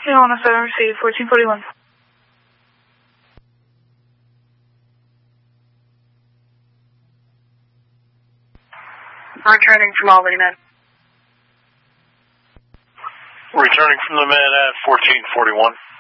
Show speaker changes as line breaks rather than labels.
Leona 7, receive 1441.
Returning from Albany Med.
Returning from the med at 1441.